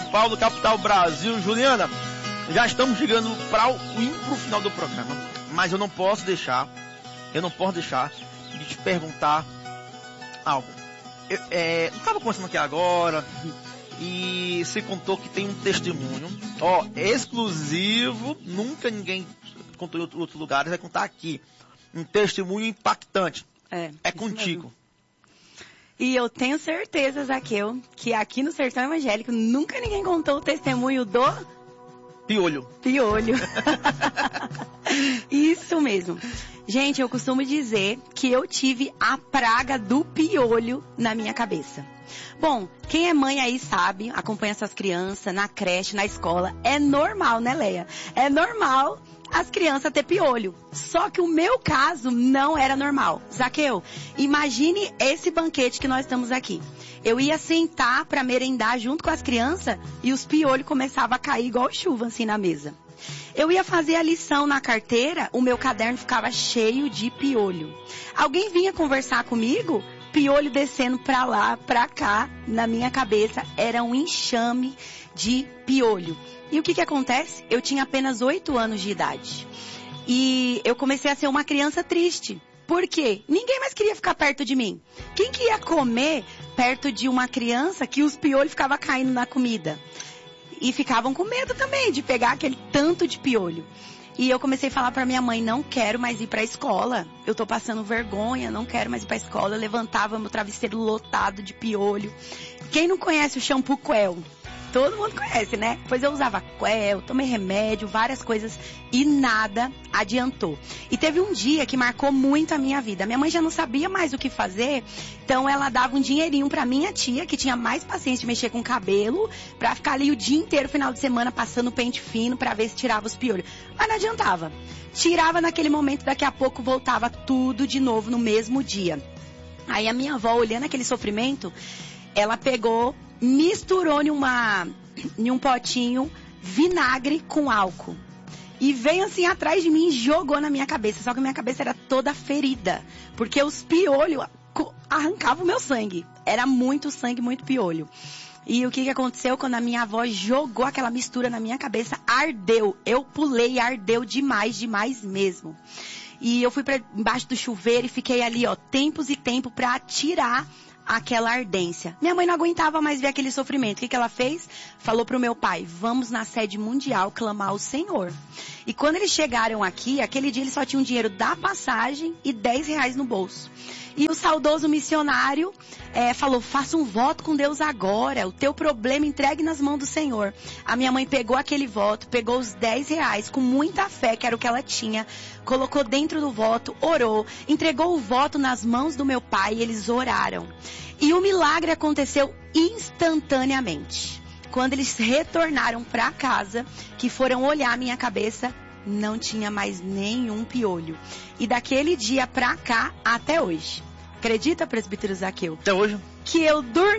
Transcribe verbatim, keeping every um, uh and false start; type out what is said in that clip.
Paulo, capital Brasil. Juliana, já estamos chegando para o, o final do programa, mas eu não posso deixar, eu não posso deixar de te perguntar algo. Eu é, estava conversando aqui agora e você contou que tem um testemunho, ó, exclusivo, nunca ninguém contou em outros lugares, vai contar aqui. Um testemunho impactante. É, é contigo. Mesmo. E eu tenho certeza, Zaqueu, que aqui no Sertão Evangélico nunca ninguém contou o testemunho do... Piolho. Piolho. Isso mesmo. Gente, eu costumo dizer que eu tive a praga do piolho na minha cabeça. Bom, quem é mãe aí sabe, acompanha essas crianças na creche, na escola. É normal, né, Leia? É normal as crianças ter piolho. Só que o meu caso não era normal. Zaqueu, imagine esse banquete que nós estamos aqui. Eu ia sentar para merendar junto com as crianças e os piolhos começavam a cair igual chuva assim na mesa. Eu ia fazer a lição na carteira, o meu caderno ficava cheio de piolho. Alguém vinha conversar comigo, piolho descendo pra lá, pra cá, na minha cabeça, era um enxame de piolho. E o que que acontece? Eu tinha apenas oito anos de idade. E eu comecei a ser uma criança triste. Por quê? Ninguém mais queria ficar perto de mim. Quem que ia comer perto de uma criança que os piolhos ficavam caindo na comida? E ficavam com medo também de pegar aquele tanto de piolho. E eu comecei a falar pra minha mãe, não quero mais ir pra escola. Eu tô passando vergonha, não quero mais ir pra escola. Eu levantava meu travesseiro lotado de piolho. Quem não conhece o shampoo Quell? Todo mundo conhece, né? Pois eu usava Quell, tomei remédio, várias coisas e nada adiantou. E teve um dia que marcou muito a minha vida. Minha mãe já não sabia mais o que fazer, então ela dava um dinheirinho pra minha tia, que tinha mais paciência de mexer com o cabelo, pra ficar ali o dia inteiro, final de semana, passando pente fino pra ver se tirava os piolhos. Mas não adiantava. Tirava naquele momento, daqui a pouco voltava tudo de novo no mesmo dia. Aí a minha avó, olhando aquele sofrimento, ela pegou, misturou em, uma, em um potinho vinagre com álcool. E veio assim atrás de mim e jogou na minha cabeça. Só que a minha cabeça era toda ferida. Porque os piolhos arrancavam o meu sangue. Era muito sangue, muito piolho. E o que, que aconteceu quando a minha avó jogou aquela mistura na minha cabeça? Ardeu. Eu pulei e ardeu demais, demais mesmo. E eu fui pra embaixo do chuveiro e fiquei ali, ó, tempos e tempo pra tirar aquela ardência. Minha mãe não aguentava mais ver aquele sofrimento. O que, que ela fez? Falou pro meu pai, vamos na sede mundial clamar ao Senhor. E quando eles chegaram aqui, aquele dia eles só tinham dinheiro da passagem e dez reais no bolso. E o saudoso missionário é, falou, faça um voto com Deus agora, o teu problema entregue nas mãos do Senhor. A minha mãe pegou aquele voto, pegou os dez reais com muita fé, que era o que ela tinha, colocou dentro do voto, orou, entregou o voto nas mãos do meu pai e eles oraram. E o milagre aconteceu instantaneamente. Quando eles retornaram para casa, que foram olhar a minha cabeça, não tinha mais nenhum piolho. E daquele dia pra cá, até hoje. Acredita, presbítero Zaqueu? Até hoje. Que eu dormi.